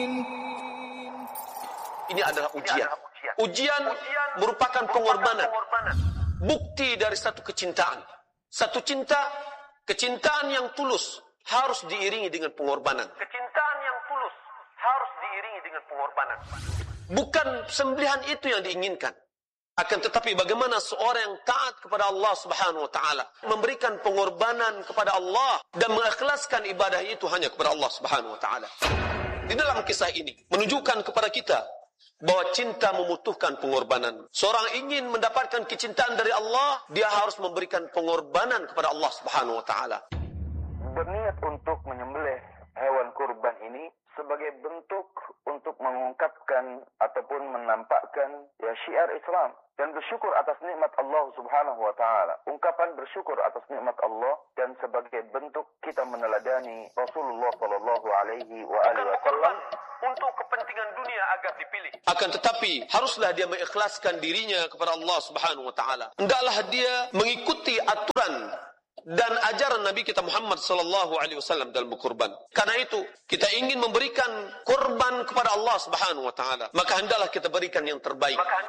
Ini adalah ujian. Ujian merupakan pengorbanan. Bukti dari satu kecintaan. Satu cinta, kecintaan yang tulus harus diiringi dengan pengorbanan. Kecintaan yang tulus harus diiringi dengan pengorbanan. Bukan sembelihan itu yang diinginkan. Akan tetapi bagaimana seorang yang taat kepada Allah Subhanahu wa taala memberikan pengorbanan kepada Allah dan mengikhlaskan ibadah itu hanya kepada Allah Subhanahu wa taala. Di dalam kisah ini menunjukkan kepada kita bahwa cinta membutuhkan pengorbanan. Seorang ingin mendapatkan kecintaan dari Allah, dia harus memberikan pengorbanan kepada Allah Subhanahu wa taala. Berniat untuk menyembelih hewan kurban ini sebagai bentuk untuk mengungkapkan ataupun menampakkan syiar Islam dan bersyukur atas nikmat Allah Subhanahu wa taala. Ungkapan bersyukur atas nikmat Allah dan sebagai bentuk kita meneladani Rasulullah sallallahu alaihi wasallam untuk kepentingan dunia agar dipilih. Akan tetapi haruslah dia mengikhlaskan dirinya kepada Allah Subhanahu wa taala. Hendaklah dia mengikuti aturan dan ajaran Nabi kita Muhammad sallallahu alaihi wasallam dalam berkorban. Karena itu, kita ingin memberikan korban kepada Allah Subhanahu wa taala, maka hendaklah kita berikan yang terbaik.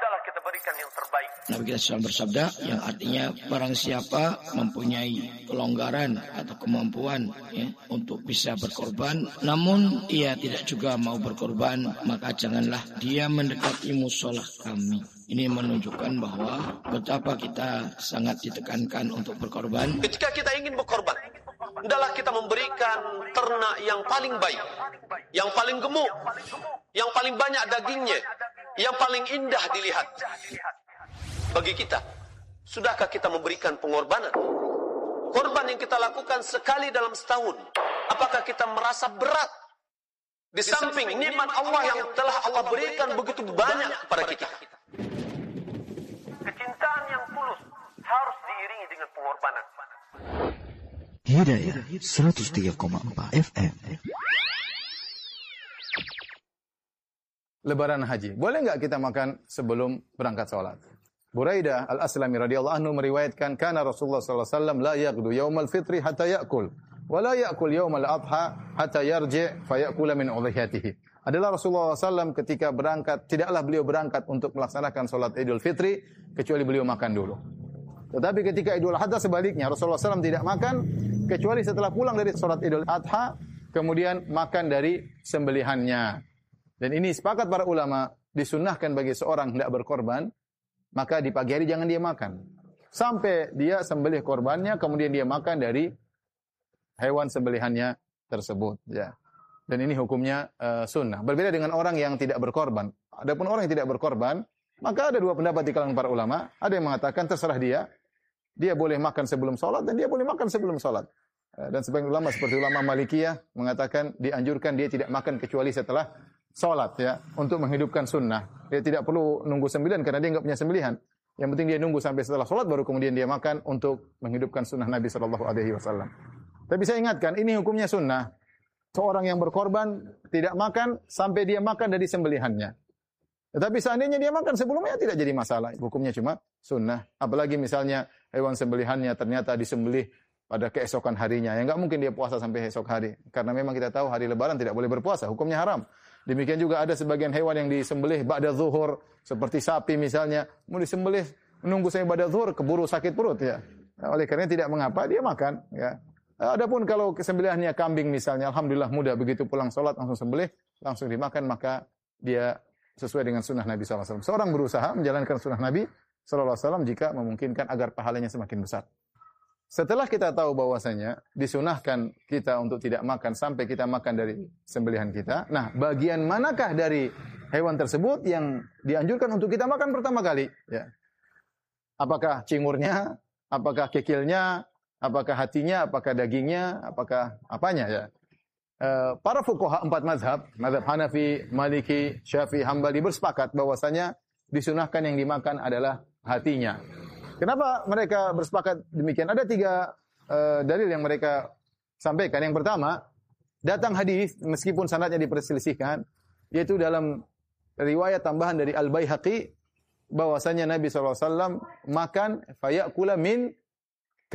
Nabi kita SAW bersabda yang artinya barang siapa mempunyai kelonggaran atau kemampuan untuk bisa berkorban, namun ia tidak juga mau berkorban, maka janganlah dia mendekati mushola kami. Ini menunjukkan bahwa betapa kita sangat ditekankan untuk berkorban. Ketika kita ingin berkorban, hendaklah kita memberikan ternak yang paling baik, yang paling gemuk, yang paling banyak dagingnya, yang paling indah dilihat. Bagi kita, sudahkah kita memberikan pengorbanan? Korban yang kita lakukan sekali dalam setahun, apakah kita merasa berat? Di samping nikmat Allah yang telah Allah berikan begitu banyak kepada kita. Kecintaan yang tulus harus diiringi dengan pengorbanan. Hidayah 103,4 FM. Lebaran haji. Boleh nggak kita makan sebelum berangkat sholat? Buraidah al-Aslami radhiyallahu anhu meriwayatkan, kana Rasulullah sallallahu alaihi wasallam la yaghdu yaumal fitri hatta ya'kul wa la ya'kul yaumal adha hatta yarji' fa ya'kula min udhiyatihi. Adalah Rasulullah SAW ketika berangkat, tidaklah beliau berangkat untuk melaksanakan sholat Idul Fitri kecuali beliau makan dulu. Tetapi ketika Idul Adha sebaliknya, Rasulullah SAW tidak makan kecuali setelah pulang dari sholat Idul Adha, kemudian makan dari sembelihannya. Dan ini sepakat para ulama, disunnahkan bagi seorang hendak berkorban, maka di pagi hari jangan dia makan. Sampai dia sembelih korbannya, kemudian dia makan dari hewan sembelihannya tersebut. Ya. Dan ini hukumnya sunnah. Berbeda dengan orang yang tidak berkorban. Adapun orang yang tidak berkorban, maka ada dua pendapat di kalangan para ulama. Ada yang mengatakan terserah dia. Dia boleh makan sebelum sholat dan dia boleh makan sebelum sholat. Dan sebagian ulama seperti ulama Malikiyah mengatakan dianjurkan dia tidak makan kecuali setelah sholat, ya, untuk menghidupkan sunnah. Dia tidak perlu nunggu sembilan karena dia enggak punya sembelihan. Yang penting dia nunggu sampai setelah sholat baru kemudian dia makan untuk menghidupkan sunnah Nabi sallallahu alaihi wasallam. Tapi saya ingatkan, ini hukumnya sunnah. Seorang yang berkorban tidak makan sampai dia makan dari sembelihannya. Tetapi seandainya dia makan sebelumnya tidak jadi masalah. Hukumnya cuma sunnah. Apalagi misalnya hewan sembelihannya ternyata disembelih pada keesokan harinya. Ya enggak mungkin dia puasa sampai esok hari. Karena memang kita tahu hari lebaran tidak boleh berpuasa. Hukumnya haram. Demikian juga ada sebagian hewan yang disembelih ba'da zuhur. Seperti sapi misalnya. Mau disembelih menunggu sampai ba'da zuhur keburu sakit perut, ya. Oleh karena tidak mengapa dia makan, ya. Adapun kalau sembelihannya kambing misalnya, alhamdulillah mudah, begitu pulang sholat langsung sembelih, langsung dimakan, maka dia sesuai dengan sunnah Nabi SAW. Seorang berusaha menjalankan sunnah Nabi SAW jika memungkinkan agar pahalanya semakin besar. Setelah kita tahu bahwasanya disunahkan kita untuk tidak makan sampai kita makan dari sembelihan kita, nah bagian manakah dari hewan tersebut yang dianjurkan untuk kita makan pertama kali? Ya. Apakah cingurnya, apakah kikilnya, apakah hatinya, apakah dagingnya, apakah apanya, ya. Para fuqaha 4 mazhab Hanafi, Maliki, Syafi'i, Hambali bersepakat bahwasanya disunahkan yang dimakan adalah hatinya. Kenapa mereka bersepakat demikian? Ada 3 dalil yang mereka sampaikan. Yang pertama, datang hadis meskipun sanadnya diperselisihkan, yaitu dalam riwayat tambahan dari Al-Baihaqi bahwasanya Nabi SAW makan fayakula min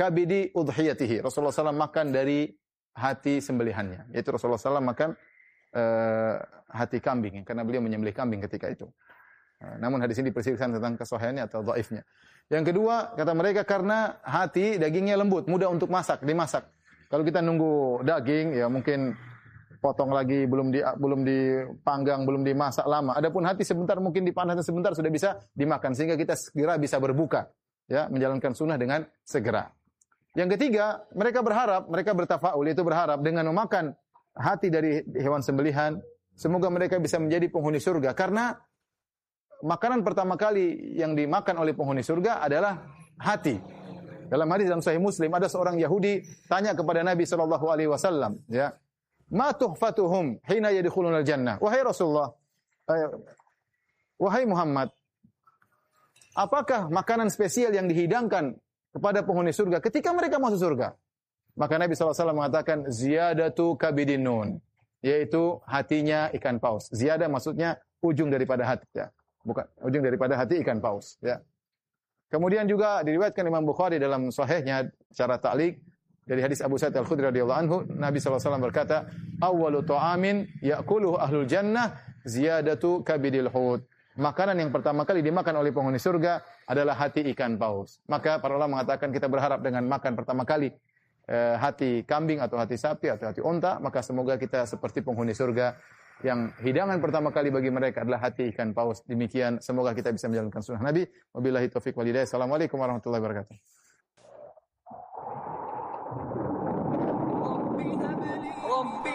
kabidi udhiyatihi. Rasulullah SAW makan dari hati sembelihannya. Yaitu Rasulullah SAW makan hati kambing, karena beliau menyembelih kambing ketika itu. Namun hadis ini diperselisihkan tentang kesahihannya atau dhaifnya. Yang kedua, kata mereka karena hati dagingnya lembut, mudah untuk dimasak. Kalau kita nunggu daging, ya mungkin potong lagi, belum dipanggang, belum dimasak lama. Adapun hati sebentar, mungkin dipanaskan sebentar sudah bisa dimakan, sehingga kita segera bisa berbuka, ya, menjalankan sunnah dengan segera. Yang ketiga, mereka bertafaul, itu berharap dengan memakan hati dari hewan sembelihan, semoga mereka bisa menjadi penghuni surga. Karena makanan pertama kali yang dimakan oleh penghuni surga adalah hati. Dalam hadis dalam Sahih Muslim ada seorang Yahudi tanya kepada Nabi sallallahu alaihi wasallam, ya, "Ma tuhfatuhum hina yadkhulunal jannah?" Wahai Rasulullah, wahai Muhammad, apakah makanan spesial yang dihidangkan kepada penghuni surga ketika mereka masuk surga? Maka Nabi sallallahu alaihi wasallam mengatakan ziyadatu kabidin nun, yaitu hatinya ikan paus. Ziyadah maksudnya ujung daripada hati, ya. Bukan ujung daripada hati ikan paus, ya. Kemudian juga diriwayatkan Imam Bukhari dalam sahihnya secara ta'liq dari hadis Abu Sa'id Al-Khudri radhiyallahu anhu, Nabi sallallahu alaihi wasallam berkata, "Awwalu ta'amin ya'kuluhu ahlul jannah ziyadatu kabidil hut." Makanan yang pertama kali dimakan oleh penghuni surga adalah hati ikan paus. Maka para ulama mengatakan kita berharap dengan makan pertama kali hati kambing atau hati sapi atau hati unta, maka semoga kita seperti penghuni surga yang hidangan pertama kali bagi mereka adalah hati ikan paus. Demikian, semoga kita bisa menjalankan sunnah Nabi. Wabillahi taufiq wal hidayah. Assalamualaikum warahmatullahi wabarakatuh.